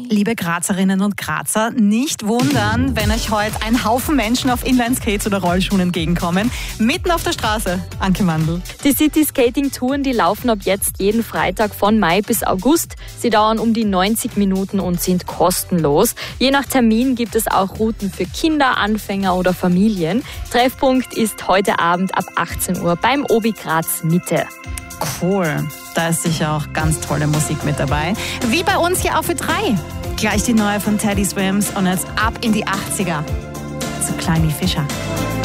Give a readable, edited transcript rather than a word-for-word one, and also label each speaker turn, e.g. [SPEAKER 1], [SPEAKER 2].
[SPEAKER 1] Liebe Grazerinnen und Grazer, nicht wundern, wenn euch heute ein Haufen Menschen auf Inlineskates oder Rollschuhen entgegenkommen. Mitten auf der Straße, Anke Mandl.
[SPEAKER 2] Die City-Skating-Touren, die laufen ab jetzt jeden Freitag von Mai bis August. Sie dauern um die 90 Minuten und sind kostenlos. Je nach Termin gibt es auch Routen für Kinder, Anfänger oder Familien. Treffpunkt ist heute Abend ab 18 Uhr beim Obi Graz Mitte.
[SPEAKER 1] Cool, da ist sicher auch ganz tolle Musik mit dabei. Wie bei uns hier auf Ö3. Gleich die neue von Teddy Swims und jetzt ab in die 80er zu Kleini Fischer.